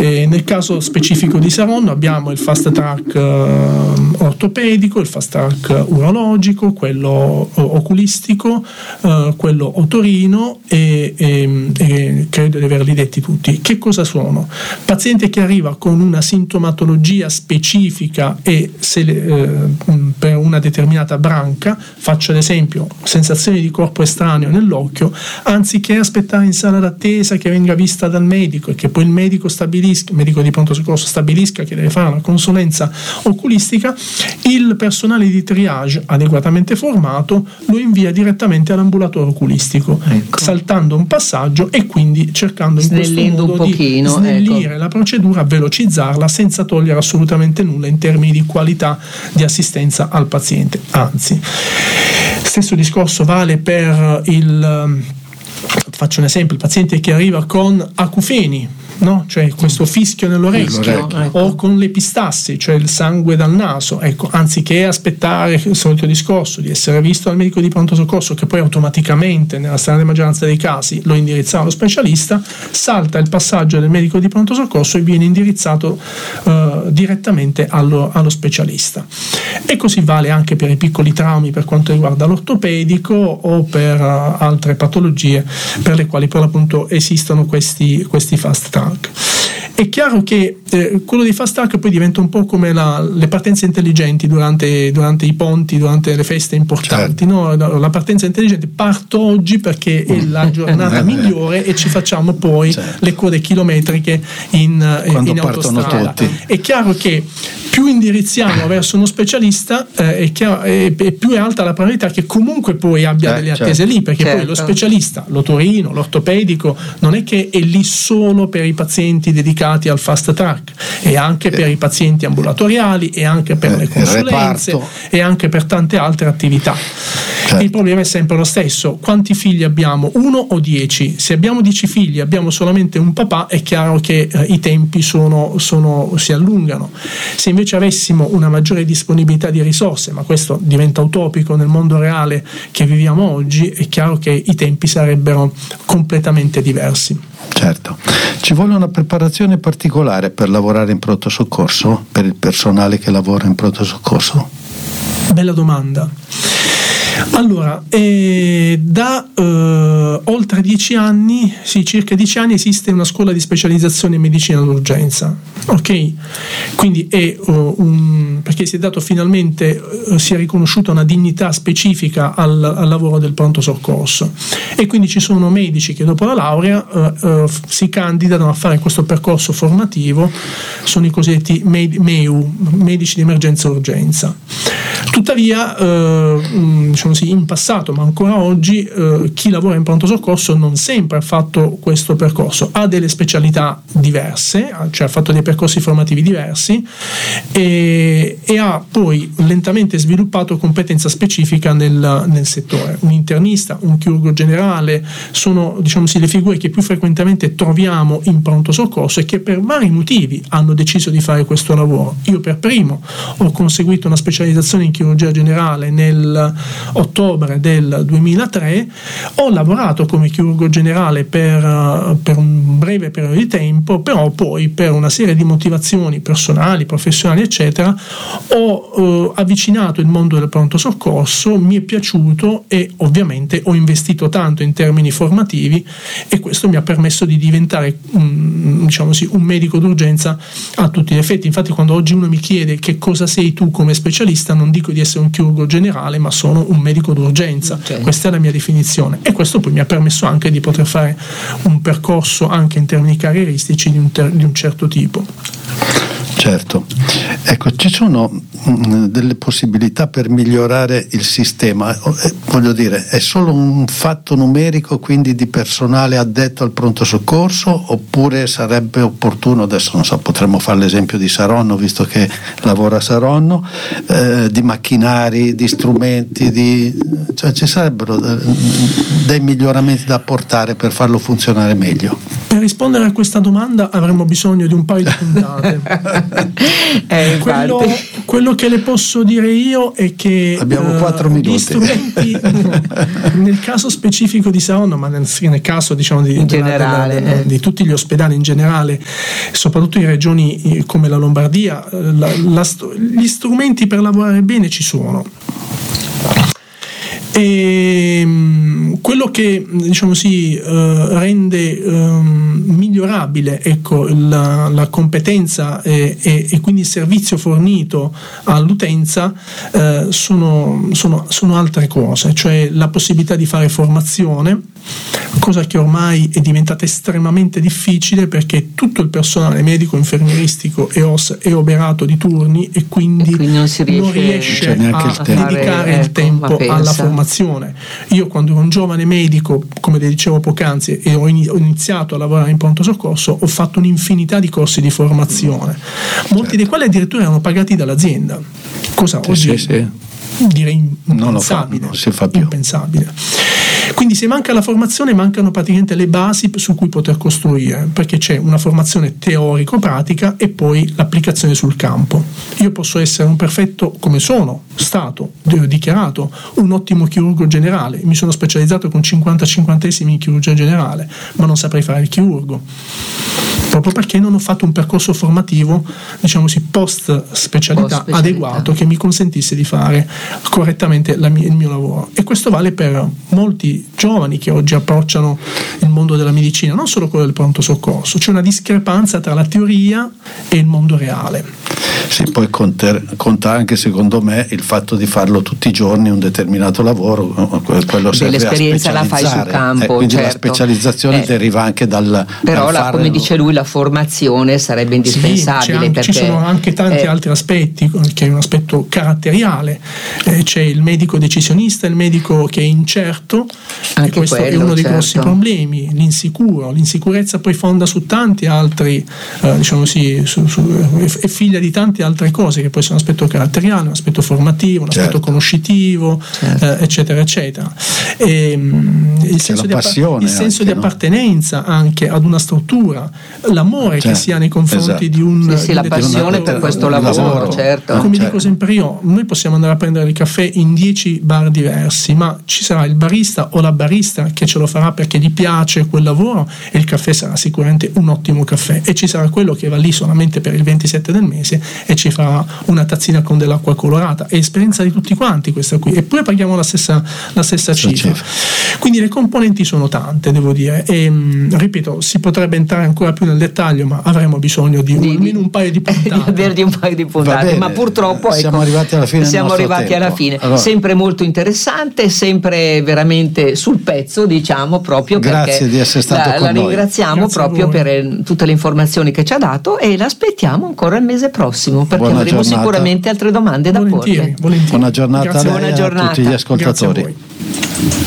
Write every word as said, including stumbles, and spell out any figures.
E nel caso specifico di Saronno abbiamo il fast track eh, ortopedico, il fast track urologico, quello oculistico, eh, quello otorino e, e, e credo di averli detti tutti. Che cosa sono? Paziente che arriva con una sintomatologia specifica e se le, eh, per una determinata branca, faccio l'esempio, sensazioni di corpo estraneo nell'occhio, anziché aspettare in sala d'attesa che venga vista dal medico e che poi il medico stabilisca, il medico di pronto soccorso stabilisca che deve fare una consulenza oculistica, il personale di triage adeguatamente formato lo invia direttamente all'ambulatorio oculistico, ecco, saltando un passaggio e quindi cercando in questo modo un pochino, di snellire ecco. la procedura, velocizzarla senza togliere assolutamente nulla in termini di qualità di assistenza al paziente. Anzi, stesso discorso vale per il, faccio un esempio, il paziente che arriva con acufeni, no? Cioè questo fischio nell'orecchio, ecco, o con l'epistassi, cioè il sangue dal naso, ecco, anziché aspettare il solito discorso di essere visto dal medico di pronto soccorso che poi automaticamente nella stragrande maggioranza dei casi lo indirizzava allo specialista, salta il passaggio del medico di pronto soccorso e viene indirizzato uh, direttamente allo, allo specialista. E così vale anche per i piccoli traumi per quanto riguarda l'ortopedico o per uh, altre patologie per le quali per l'appunto esistono questi, questi fast track. È chiaro che eh, quello di fast track poi diventa un po' come la, le partenze intelligenti durante, durante i ponti, durante le feste importanti, certo. no? la, la partenza intelligente, parto oggi perché è la giornata migliore e ci facciamo poi certo. le code chilometriche in, in autostrada. Tutti. È chiaro che più indirizziamo verso uno specialista eh, è, chiaro, è, è più è alta la probabilità che comunque poi abbia eh, delle attese certo. lì, perché certo. poi lo specialista, l'otorino, l'ortopedico non è che è lì solo per i pazienti dedicati al fast track, e anche per i pazienti ambulatoriali, e anche per le consulenze, e anche per tante altre attività. Certo. Il problema è sempre lo stesso: quanti figli abbiamo? Uno o dieci? Se abbiamo dieci figli, abbiamo solamente un papà, è chiaro che eh, i tempi sono, sono, si allungano. Se invece avessimo una maggiore disponibilità di risorse, ma questo diventa utopico nel mondo reale che viviamo oggi, è chiaro che i tempi sarebbero completamente diversi. Certo. Ci vuole una preparazione particolare per lavorare in pronto soccorso, per il personale che lavora in pronto soccorso? Bella domanda. Allora, eh, da eh, oltre dieci anni, sì, circa dieci anni, esiste una scuola di specializzazione in medicina d'urgenza, ok? Quindi è uh, un, perché si è dato finalmente, uh, si è riconosciuta una dignità specifica al, al lavoro del pronto soccorso, e quindi ci sono medici che dopo la laurea uh, uh, si candidano a fare questo percorso formativo, sono i cosiddetti med- M E U, medici di emergenza e urgenza. Tuttavia, uh, diciamo sì, in passato, ma ancora oggi, eh, chi lavora in pronto soccorso non sempre ha fatto questo percorso, ha delle specialità diverse, cioè ha fatto dei percorsi formativi diversi, e, e ha poi lentamente sviluppato competenza specifica nel, nel settore. Un internista, un chirurgo generale sono, diciamo sì, le figure che più frequentemente troviamo in pronto soccorso e che per vari motivi hanno deciso di fare questo lavoro. Io per primo ho conseguito una specializzazione in chirurgia generale nel ottobre del duemilatré, ho lavorato come chirurgo generale per, per un breve periodo di tempo, però poi per una serie di motivazioni personali, professionali eccetera ho eh, avvicinato il mondo del pronto soccorso, mi è piaciuto e ovviamente ho investito tanto in termini formativi, e questo mi ha permesso di diventare un, diciamo sì, un medico d'urgenza a tutti gli effetti. Infatti quando oggi uno mi chiede che cosa sei tu come specialista, non dico di essere un chirurgo generale, ma sono un medico d'urgenza, okay. Questa è la mia definizione, e questo poi mi ha permesso anche di poter fare un percorso anche in termini carrieristici di un, ter- di un certo tipo. Certo, ecco, ci sono mh, delle possibilità per migliorare il sistema, eh, voglio dire, è solo un fatto numerico, quindi di personale addetto al pronto soccorso, oppure sarebbe opportuno, adesso non so, potremmo fare l'esempio di Saronno, visto che lavora a Saronno, eh, di macchinari, di strumenti, di, cioè ci sarebbero dei miglioramenti da apportare per farlo funzionare meglio. Per rispondere a questa domanda avremmo bisogno di un paio di puntate. eh, quello, quello che le posso dire io è che abbiamo uh, quattro minuti. Gli strumenti, nel caso specifico di Saronno, ma nel, nel caso diciamo di, in generale, della, della, eh. di tutti gli ospedali in generale, soprattutto in regioni come la Lombardia, la, la, gli strumenti per lavorare bene ci sono. E quello che diciamo sì uh, rende um, migliorabile ecco la, la competenza e, e, e quindi il servizio fornito all'utenza uh, sono, sono, sono altre cose, cioè la possibilità di fare formazione, cosa che ormai è diventata estremamente difficile perché tutto il personale medico, infermieristico e O S è oberato di turni e quindi, e quindi non, si riesce, non riesce a, a dedicare ecco, il tempo alla formazione. Io quando ero un giovane medico, come le dicevo poc'anzi, e ho iniziato a lavorare in pronto soccorso, ho fatto un'infinità di corsi di formazione, molti certo. dei quali addirittura erano pagati dall'azienda, cosa sì, oggi sì, sì. direi impensabile, non, non si fa più. impensabile. Quindi se manca la formazione mancano praticamente le basi su cui poter costruire, perché c'è una formazione teorico-pratica e poi l'applicazione sul campo. Io posso essere un perfetto, come sono stato dichiarato, un ottimo chirurgo generale, mi sono specializzato con cinquanta cinquantesimi in chirurgia generale, ma non saprei fare il chirurgo, proprio perché non ho fatto un percorso formativo, diciamo così, post specialità adeguato che mi consentisse di fare correttamente la mia, il mio lavoro. E questo vale per molti giovani che oggi approcciano il mondo della medicina, non solo quello del pronto soccorso. C'è una discrepanza tra la teoria e il mondo reale. Sì, poi conta, conta anche secondo me il fatto di farlo tutti i giorni un determinato lavoro, quello serve l'esperienza la fai sul campo, eh, quindi certo. la specializzazione eh, deriva anche dal però dal la, fare come dice lui, la formazione sarebbe indispensabile. Sì, anche, perché, ci sono anche tanti eh, altri aspetti, che è un aspetto caratteriale, eh, c'è il medico decisionista, il medico che è incerto, e questo quello, è uno dei certo. grossi problemi, l'insicuro, l'insicurezza poi fonda su tanti altri, eh, diciamo sì, su, su, è figlia di tante altre cose che poi sono un aspetto caratteriale, un aspetto formativo, un aspetto certo. conoscitivo, certo. eh, eccetera eccetera. E, mh, il senso, di, passione il senso anche, di appartenenza no? anche ad una struttura, l'amore certo. che si ha nei confronti esatto. di un sì, sì, la passione per questo lavoro, lavoro certo. Come certo. dico sempre io, noi possiamo andare a prendere il caffè in dieci bar diversi, ma ci sarà il barista o la barista che ce lo farà perché gli piace quel lavoro e il caffè sarà sicuramente un ottimo caffè, e ci sarà quello che va lì solamente per il ventisette del mese e ci farà una tazzina con dell'acqua colorata. È esperienza di tutti quanti questa qui, eppure paghiamo la stessa, la stessa cifra. Quindi le componenti sono tante, devo dire, e mh, ripeto, si potrebbe entrare ancora più nel dettaglio, ma avremo bisogno di, di almeno un paio di puntate. di avere un paio di puntate, ma purtroppo ecco, siamo arrivati alla fine. Siamo arrivati alla fine. Allora, sempre molto interessante, sempre veramente sul pezzo, diciamo, proprio grazie perché di essere stato la, con la noi. ringraziamo Grazie proprio per tutte le informazioni che ci ha dato, e l'aspettiamo ancora il mese prossimo perché Buona avremo giornata. sicuramente altre domande da volentieri, porle. volentieri. Buona giornata a lei e a tutti gli ascoltatori. Grazie a voi.